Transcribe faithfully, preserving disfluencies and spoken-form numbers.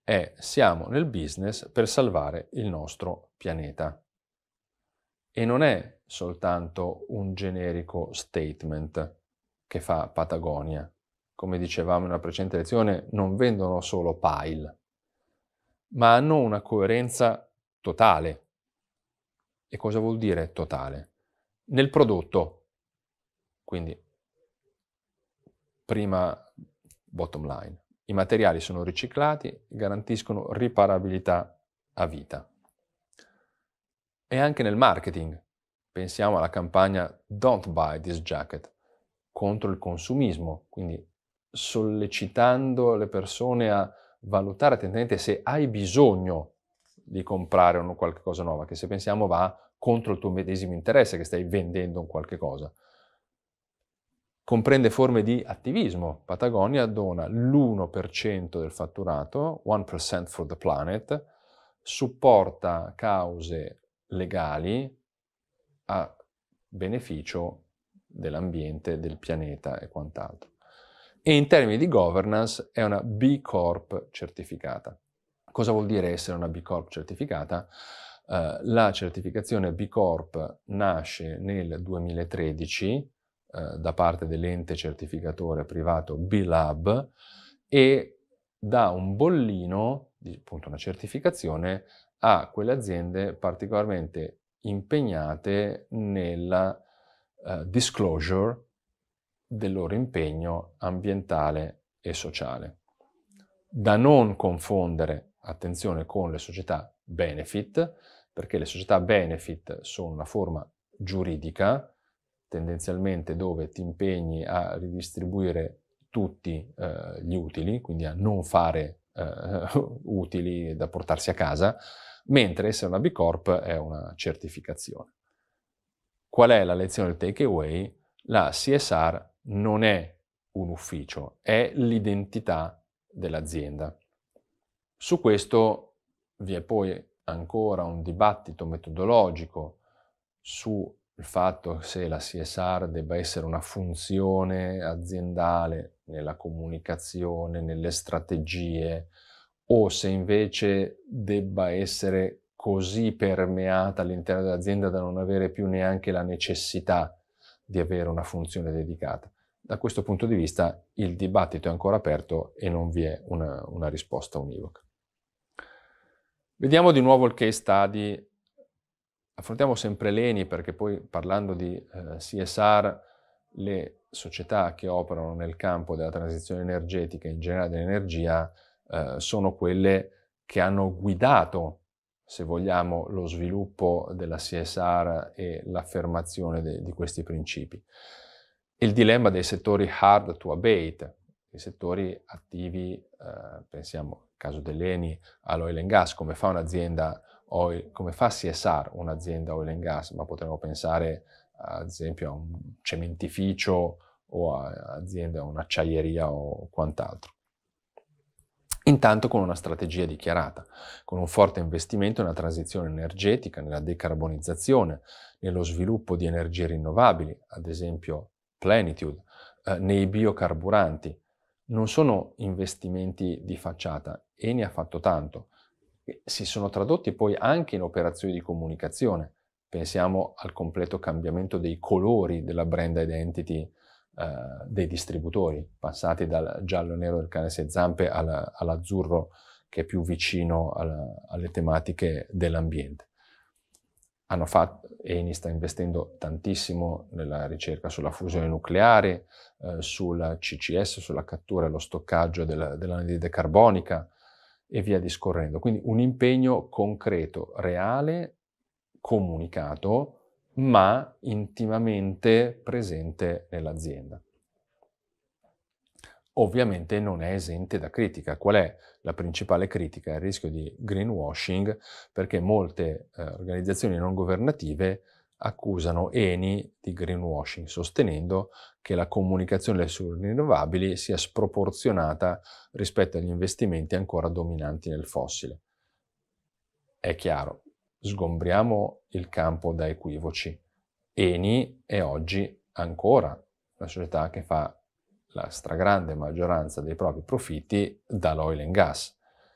è siamo nel business per salvare il nostro pianeta. E non è soltanto un generico statement che fa Patagonia. Come dicevamo in una precedente lezione, non vendono solo pile, ma hanno una coerenza totale. E cosa vuol dire totale? Nel prodotto, quindi prima bottom line, i materiali sono riciclati, garantiscono riparabilità a vita. E anche nel marketing, pensiamo alla campagna Don't Buy This Jacket, contro il consumismo, quindi sollecitando le persone a valutare attentamente se hai bisogno di comprare un qualche cosa nuova, che se pensiamo va contro il tuo medesimo interesse, che stai vendendo un qualche cosa. Comprende forme di attivismo. Patagonia dona l'uno per cento del fatturato, one percent for the planet, supporta cause legali a beneficio dell'ambiente, del pianeta e quant'altro. E in termini di governance è una B Corp certificata. Cosa vuol dire essere una B Corp certificata? Uh, la certificazione B Corp nasce nel duemilatredici uh, da parte dell'ente certificatore privato B-Lab e dà un bollino, appunto una certificazione, a quelle aziende particolarmente impegnate nella uh, disclosure del loro impegno ambientale e sociale. Da non confondere, attenzione, con le società benefit, perché le società benefit sono una forma giuridica, tendenzialmente dove ti impegni a ridistribuire tutti eh, gli utili, quindi a non fare eh, utili da portarsi a casa, mentre essere una B Corp è una certificazione. Qual è la lezione del takeaway? La C S R non è un ufficio, è l'identità dell'azienda. Su questo vi è poi ancora un dibattito metodologico sul fatto se la C S R debba essere una funzione aziendale nella comunicazione, nelle strategie, o se invece debba essere così permeata all'interno dell'azienda da non avere più neanche la necessità di avere una funzione dedicata. Da questo punto di vista il dibattito è ancora aperto e non vi è una, una risposta univoca. Vediamo di nuovo il case study. Affrontiamo sempre l'Eni perché poi parlando di eh, C S R le società che operano nel campo della transizione energetica e in generale dell'energia eh, sono quelle che hanno guidato, se vogliamo, lo sviluppo della C S R e l'affermazione de- di questi principi. Il dilemma dei settori hard to abate, i settori attivi, eh, pensiamo al caso dell'Eni, all'oil and gas, come fa un'azienda oil, come fa C S R un'azienda oil and gas, ma potremmo pensare ad esempio a un cementificio o a azienda, a un'acciaieria o quant'altro. Intanto con una strategia dichiarata, con un forte investimento nella transizione energetica, nella decarbonizzazione, nello sviluppo di energie rinnovabili, ad esempio Plenitude, eh, nei biocarburanti. Non sono investimenti di facciata, Eni ha fatto tanto. Si sono tradotti poi anche in operazioni di comunicazione. Pensiamo al completo cambiamento dei colori della brand identity eh, dei distributori, passati dal giallo e nero del cane sei zampe alla, all'azzurro che è più vicino alla, alle tematiche dell'ambiente. Hanno fatto, Eni sta investendo tantissimo nella ricerca sulla fusione nucleare, eh, sulla C C S, sulla cattura e lo stoccaggio della, dell'anidride carbonica e via discorrendo. Quindi un impegno concreto, reale, comunicato, ma intimamente presente nell'azienda. Ovviamente non è esente da critica. Qual è la principale critica? Il rischio di greenwashing, perché molte eh, organizzazioni non governative accusano Eni di greenwashing, sostenendo che la comunicazione sulle rinnovabili sia sproporzionata rispetto agli investimenti ancora dominanti nel fossile. È chiaro, sgombriamo il campo da equivoci. Eni è oggi ancora una società che fa la stragrande maggioranza dei propri profitti dall'oil and gas.